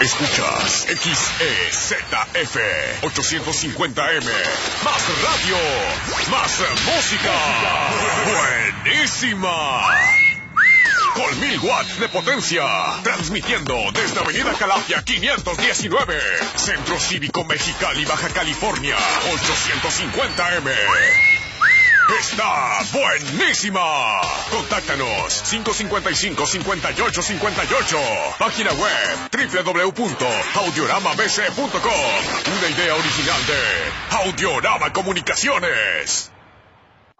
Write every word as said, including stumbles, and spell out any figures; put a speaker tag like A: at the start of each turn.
A: Escuchas X E Z F ochocientos cincuenta M. Más radio, más música. Buenísima. Con mil watts de potencia. Transmitiendo desde Avenida Calafia quinientos diecinueve. Centro Cívico Mexicali, Baja California. ochocientos cincuenta M. ¡Está buenísima! Contáctanos cinco cinco cinco, cinco ocho cinco ocho. Página web doble u doble u doble u punto audiorama b c punto com. Una idea original de Audiorama Comunicaciones.